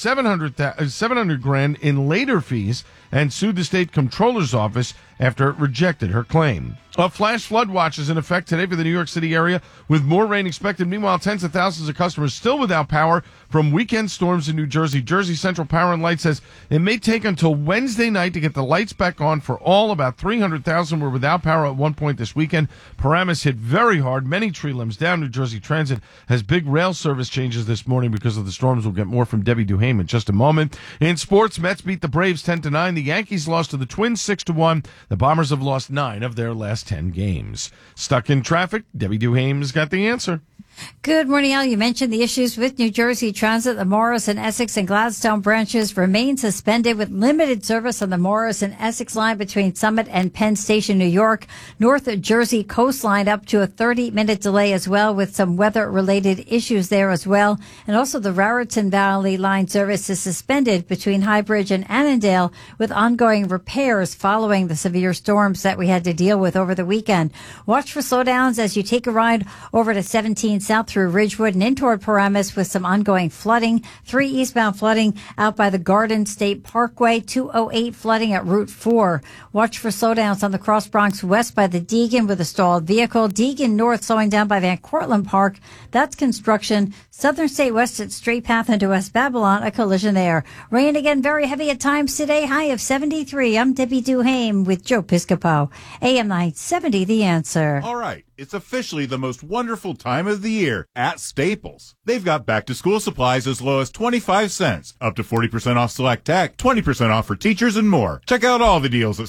$700,000 in later fees and sued the state comptroller's office after it rejected her claim. A flash flood watch is in effect today for the New York City area, with more rain expected. Meanwhile, tens of thousands of customers still without power from weekend storms in New Jersey. Jersey Central Power and Light says it may take until Wednesday night to get the lights back on for all. About 300,000 were without power at one point this weekend. Paramus hit very hard, many tree limbs down. New Jersey Transit has big rail service changes this morning because of the storms. We'll get more from Debbie Duhame in just a moment. In sports, Mets beat the Braves 10-9. The Yankees lost to the Twins 6-1. The Bombers have lost 9 of their last 10 games. Stuck in traffic? Debbie Duhame's got the answer. Good morning, Al. You mentioned the issues with New Jersey Transit. The Morris and Essex and Gladstone branches remain suspended with limited service on the Morris and Essex line between Summit and Penn Station, New York. North Jersey coastline up to a 30-minute delay as well, with some weather-related issues there as well. And also the Raritan Valley line service is suspended between Highbridge and Annandale with ongoing repairs following the severe storms that we had to deal with over the weekend. Watch for slowdowns as you take a ride over to 17 south through Ridgewood and in toward Paramus with some ongoing flooding. 3 eastbound flooding out by the Garden State Parkway. 208 flooding at Route 4. Watch for slowdowns on the Cross Bronx West by the Deegan with a stalled vehicle. Deegan North slowing down by Van Cortlandt Park. That's construction. Southern State West at Straight Path into West Babylon, a collision there. Rain again, very heavy at times today, high of 73. I'm Debbie Duhame with Joe Piscopo. AM 970, The Answer. All right. It's officially the most wonderful time of the year at Staples. They've got back-to-school supplies as low as 25 cents, up to 40% off select tech, 20% off for teachers, and more. Check out all the deals at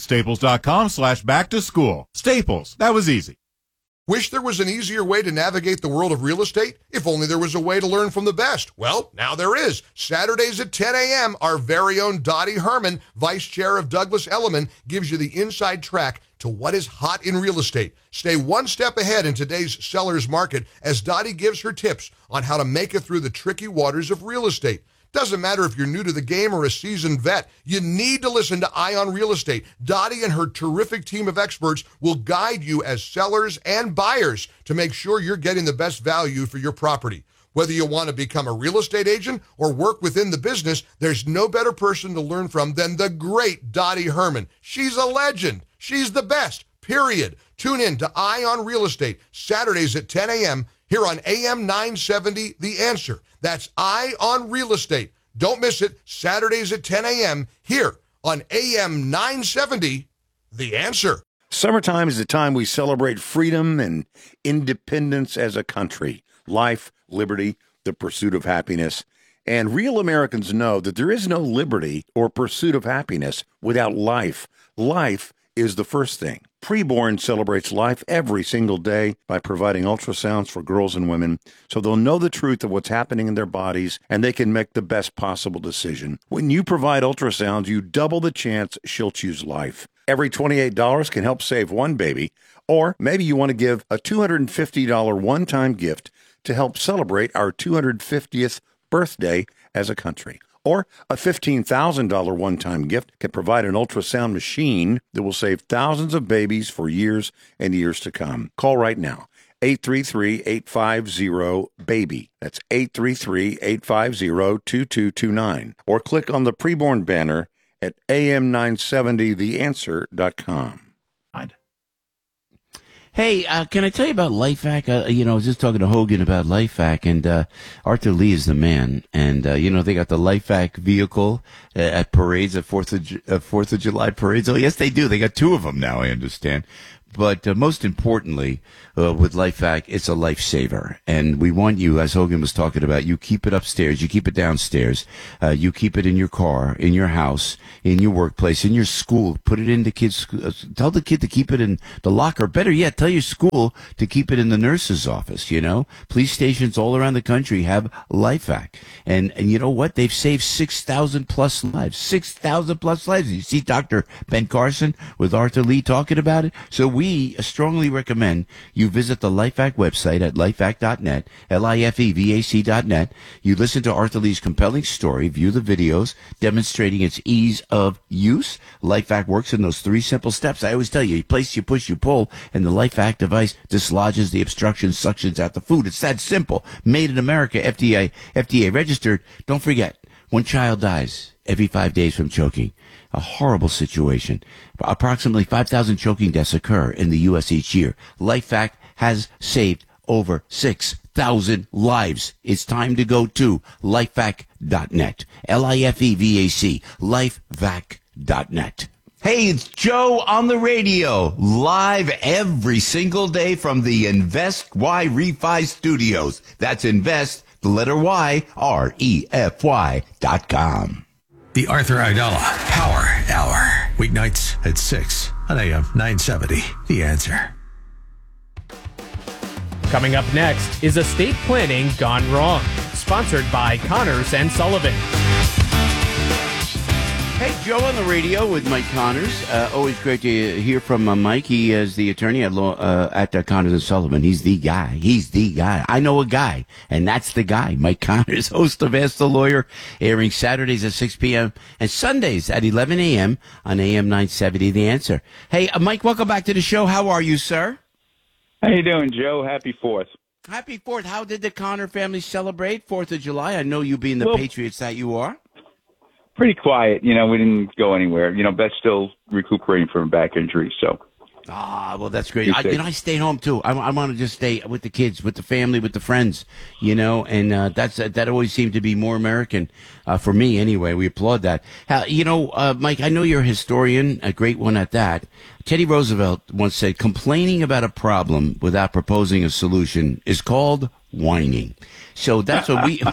staples.com/back-to-school. Staples. That was easy. Wish there was an easier way to navigate the world of real estate? If only there was a way to learn from the best. Well, now there is. Saturdays at 10 a.m., our very own Dottie Herman, Vice Chair of Douglas Elliman, gives you the inside track to what is hot in real estate. Stay one step ahead in today's seller's market as Dottie gives her tips on how to make it through the tricky waters of real estate. Doesn't matter if you're new to the game or a seasoned vet, you need to listen to Eye on Real Estate. Dottie and her terrific team of experts will guide you as sellers and buyers to make sure you're getting the best value for your property. Whether you want to become a real estate agent or work within the business, there's no better person to learn from than the great Dottie Herman. She's a legend. She's the best, period. Tune in to Eye on Real Estate, Saturdays at 10 a.m. here on AM 970, The Answer. That's Eye on Real Estate. Don't miss it, Saturdays at 10 a.m. here on AM 970, The Answer. Summertime is the time we celebrate freedom and independence as a country. Life, liberty, the pursuit of happiness. And real Americans know that there is no liberty or pursuit of happiness without life. Life is the first thing. Preborn celebrates life every single day by providing ultrasounds for girls and women so they'll know the truth of what's happening in their bodies and they can make the best possible decision. When you provide ultrasounds, you double the chance she'll choose life. Every $28 can help save one baby. Or maybe you want to give a $250 one-time gift to help celebrate our 250th birthday as a country. Or a $15,000 one-time gift can provide an ultrasound machine that will save thousands of babies for years and years to come. Call right now. 833-850-BABY. That's 833-850-2229. Or click on the preborn banner at am970theanswer.com. Hey, can I tell you about LifeVac? I was just talking to Hogan about LifeVac, and Arthur Lee is the man. And they got the LifeVac vehicle at parades, at Fourth of July parades. Oh, yes, they do. They got 2 of them now, I understand. But most importantly, with LifeVac, it's a lifesaver. And we want you, as Hogan was talking about, you keep it upstairs, you keep it downstairs, you keep it in your car, in your house, in your workplace, in your school. Put it in the kids' tell the kid to keep it in the locker. Better yet, tell your school to keep it in the nurse's office, Police stations all around the country have LifeVac. And you know what? They've saved 6,000 plus lives. 6,000 plus lives. You see Dr. Ben Carson with Arthur Lee talking about it? So we strongly recommend you visit the LifeVac website at lifevac.net, LIFEVAC.net. You listen to Arthur Lee's compelling story, view the videos demonstrating its ease of use. LifeVac works in those 3 simple steps. I always tell you place, you push, you pull, and the LifeVac device dislodges the obstruction, suctions out the food. It's that simple. Made in America, FDA registered. Don't forget, 1 child dies every 5 days from choking. A horrible situation. Approximately 5,000 choking deaths occur in the U.S. each year. LifeVac has saved over 6,000 lives. It's time to go to lifevac.net. LIFEVAC. Lifevac.net. Hey, it's Joe on the radio, live every single day from the Invest Y Refi Studios. That's Invest, the letter Y, REFY.com. The Arthur Aidala Power Hour. Weeknights at 6 on AM 970. The Answer. Coming up next is Estate Planning Gone Wrong. Sponsored by Connors and Sullivan. Hey, Joe on the radio with Mike Connors. Always great to hear from Mike. He is the attorney at Connors and Sullivan. He's the guy. I know a guy, and that's the guy. Mike Connors, host of Ask the Lawyer, airing Saturdays at 6 p.m. and Sundays at 11 a.m. on AM 970 The Answer. Hey, Mike, welcome back to the show. How are you, sir? How you doing, Joe? Happy 4th. Happy 4th. How did the Connor family celebrate 4th of July? I know you being the Patriots that you are. Pretty quiet. We didn't go anywhere. Beth's still recuperating from a back injury, so. Well, that's great. I stayed home, too. I want to just stay with the kids, with the family, with the friends, and that always seemed to be more American for me anyway. We applaud that. Mike, I know you're a historian, a great one at that. Teddy Roosevelt once said, complaining about a problem without proposing a solution is called whining. So that's what we...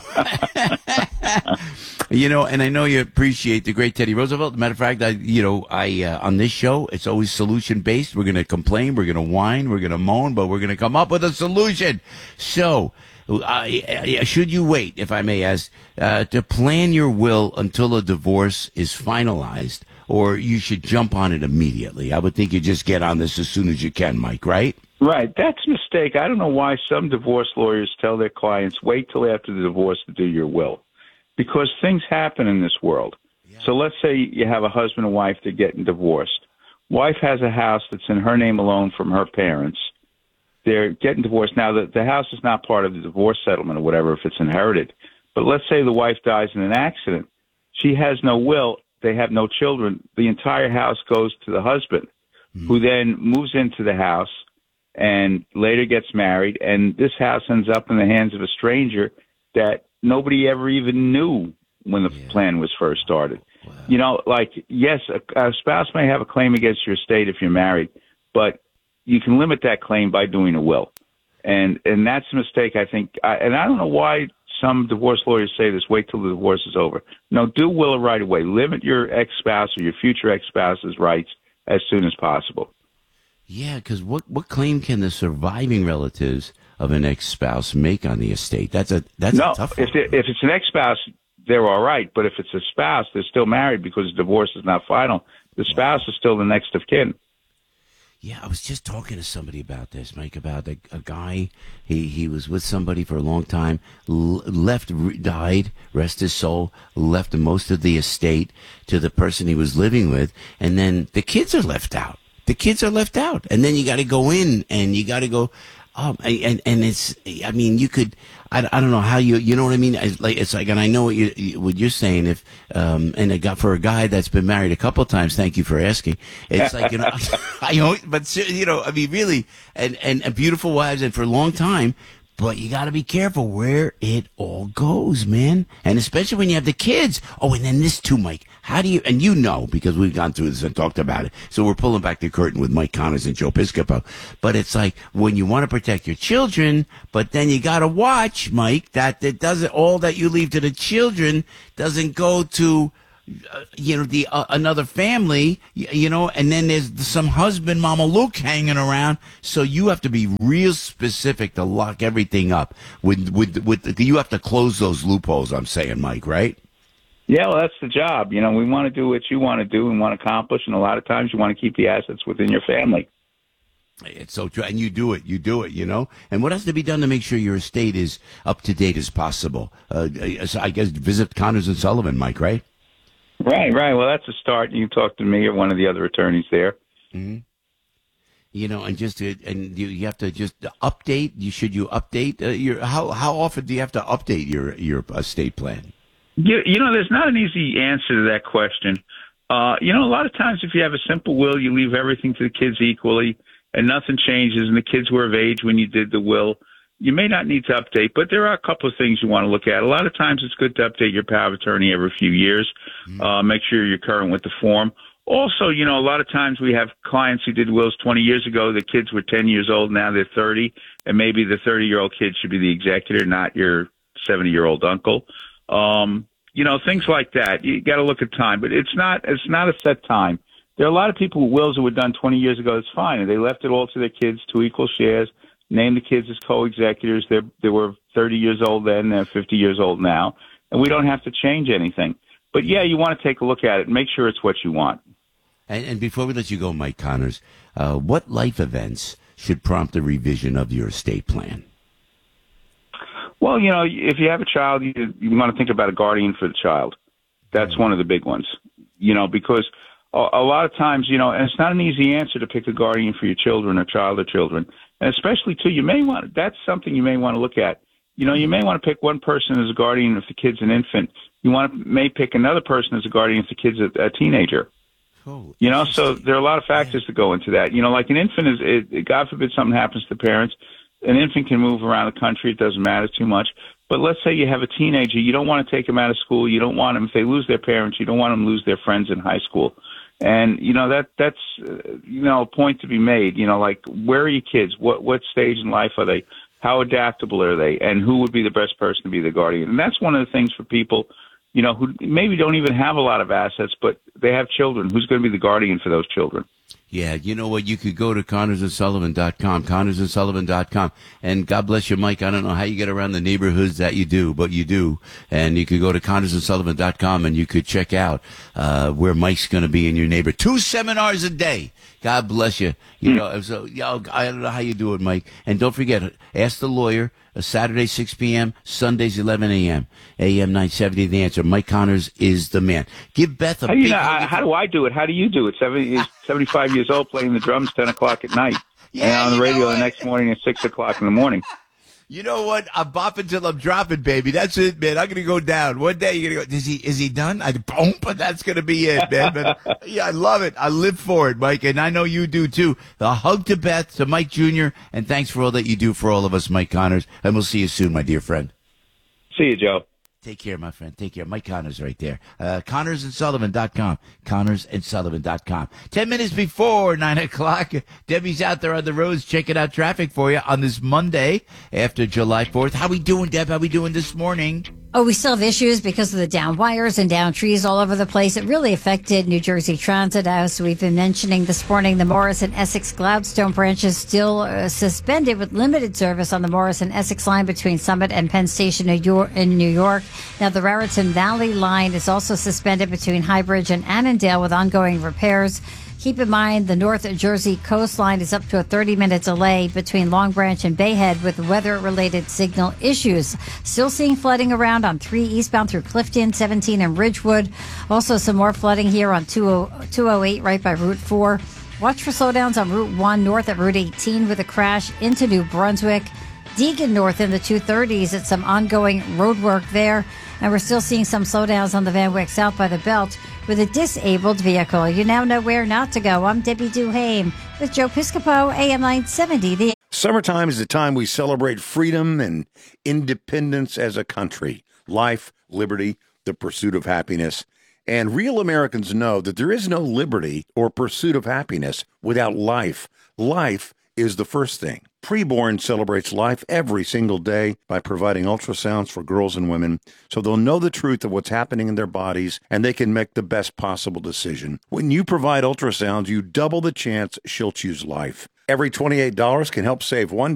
and I know you appreciate the great Teddy Roosevelt. As a matter of fact, on this show, it's always solution-based. We're going to complain, we're going to whine, we're going to moan, but we're going to come up with a solution. So, should you wait, if I may ask, to plan your will until a divorce is finalized, or you should jump on it immediately? I would think you just get on this as soon as you can, Mike, right? Right. That's a mistake. I don't know why some divorce lawyers tell their clients, wait till after the divorce to do your will. Because things happen in this world. Yeah. So let's say you have a husband and wife that are getting divorced. Wife has a house that's in her name alone from her parents. They're getting divorced. Now, the house is not part of the divorce settlement or whatever if it's inherited. But let's say the wife dies in an accident. She has no will. They have no children. The entire house goes to the husband, who then moves into the house and later gets married. And this house ends up in the hands of a stranger that nobody ever even knew when the plan was first started. Wow. Yes, a spouse may have a claim against your estate if you're married, but you can limit that claim by doing a will. And that's a mistake, I think. And I don't know why some divorce lawyers say this, wait till the divorce is over. No, do will right away. Limit your ex-spouse or your future ex-spouse's rights as soon as possible. Yeah, because what claim can the surviving relatives of an ex-spouse make on the estate? That's a tough one. If it's an ex-spouse, they're all right. But if it's a spouse, they're still married because divorce is not final. The spouse is still the next of kin. Yeah, I was just talking to somebody about this, Mike, about a guy. He was with somebody for a long time, died, rest his soul, left most of the estate to the person he was living with, and then the kids are left out. And then you got to go in and you got to go. And it's, I mean, you could, I don't know how you know what I mean? It's like, and I know what you're saying, if, and for a guy that's been married a couple of times, thank you for asking. It's like, but I mean, really, and beautiful wives and for a long time, but you got to be careful where it all goes, man. And especially when you have the kids. Oh, and then this too, Mike. How do you, and because we've gone through this and talked about it. So we're pulling back the curtain with Mike Connors and Joe Piscopo. But it's like when you want to protect your children, but then you got to watch, Mike, that it doesn't, all that you leave to the children doesn't go to, another family, and then there's some husband, Mama Luke, hanging around. So you have to be real specific to lock everything up. You have to close those loopholes, I'm saying, Mike, right? Yeah, well, that's the job. We want to do what you want to do and want to accomplish, and a lot of times you want to keep the assets within your family. It's so true, and you do it, And what has to be done to make sure your estate is up to date as possible? So I guess visit Connors and Sullivan, Mike, right? Right. Well, that's a start. You talk to me or one of the other attorneys there. Mm-hmm. And you have to just update. Should you update your? How often do you have to update your estate plan? There's not an easy answer to that question. A lot of times if you have a simple will, you leave everything to the kids equally, and nothing changes, and the kids were of age when you did the will. You may not need to update, but there are a couple of things you want to look at. A lot of times it's good to update your power of attorney every few years. Make sure you're current with the form. Also, a lot of times we have clients who did wills 20 years ago. The kids were 10 years old. Now they're 30, and maybe the 30-year-old kid should be the executor, not your 70-year-old uncle. Things like that. You got to look at time, but it's not a set time. There are a lot of people with wills that were done 20 years ago. It's fine. And they left it all to their kids, 2 equal shares. Name the kids as co-executors. They were 30 years old then. They're 50 years old now. And we don't have to change anything. But, yeah, you want to take a look at it and make sure it's what you want. And before we let you go, Mike Connors, what life events should prompt a revision of your estate plan? Well, if you have a child, you want to think about a guardian for the child. That's one of the big ones, because a lot of times, and it's not an easy answer to pick a guardian for your children or child or children. And especially, too, that's something you may want to look at. You may want to pick one person as a guardian if the kid's an infant. You may pick another person as a guardian if the kid's a teenager. Oh, so there are a lot of factors that go into that. Like an infant God forbid something happens to parents. An infant can move around the country. It doesn't matter too much. But let's say you have a teenager. You don't want to take them out of school. You don't want them, if they lose their parents, you don't want them to lose their friends in high school. And, that's a point to be made. Like, where are your kids? What stage in life are they? How adaptable are they? And who would be the best person to be the guardian? And that's one of the things for people, who maybe don't even have a lot of assets, but they have children. Who's going to be the guardian for those children? Yeah, you know what? You could go to ConnorsandSullivan.com, ConnorsandSullivan.com. And God bless you, Mike. I don't know how you get around the neighborhoods that you do, but you do. And you could go to ConnorsandSullivan.com and you could check out where Mike's going to be in your neighborhood. 2 seminars a day. God bless you. I don't know how you do it, Mike. And don't forget, ask the lawyer. Saturday, 6 p.m., Sundays, 11 a.m., AM 970, The Answer. Mike Connors is the man. Give Beth a big how do I do it? How do you do it? 75 years old, playing the drums, 10 o'clock at night. Yeah, and on the radio the next morning at 6 o'clock in the morning. You know what? I'm bopping till I'm dropping, baby. That's it, man. I'm going to go down. One day you're going to go, is he done? But that's going to be it, man. But, yeah, I love it. I live for it, Mike, and I know you do, too. A hug to Beth, to Mike Jr., and thanks for all that you do for all of us, Mike Connors, and we'll see you soon, my dear friend. See you, Joe. Take care, my friend. Take care. Mike Connors right there. ConnorsandSullivan.com. ConnorsandSullivan.com. 10 minutes before 9 o'clock. Debbie's out there on the roads checking out traffic for you on this Monday after July 4th. How we doing, Deb? How we doing this morning? Oh, we still have issues because of the down wires and down trees all over the place. It really affected New Jersey Transit. As we've been mentioning this morning, the Morris and Essex Gladstone branches still suspended with limited service on the Morris and Essex line between Summit and Penn Station in New York. Now, the Raritan Valley line is also suspended between Highbridge and Annandale with ongoing repairs. Keep in mind the North Jersey coastline is up to a 30-minute delay between Long Branch and Bayhead with weather-related signal issues. Still seeing flooding around on 3 eastbound through Clifton, 17 and Ridgewood. Also some more flooding here on 208 right by Route 4. Watch for slowdowns on Route 1 north at Route 18 with a crash into New Brunswick. Deegan north in the 230s at some ongoing road work there. And we're still seeing some slowdowns on the Van Wyck south by the Belt with a disabled vehicle. You now know where not to go. I'm Debbie Duhame with Joe Piscopo, AM 970. Summertime is the time we celebrate freedom and independence as a country. Life, liberty, the pursuit of happiness. And real Americans know that there is no liberty or pursuit of happiness without life. Life is the first thing. Preborn celebrates life every single day by providing ultrasounds for girls and women so they'll know the truth of what's happening in their bodies and they can make the best possible decision. When you provide ultrasounds, you double the chance she'll choose life. Every $28 can help save one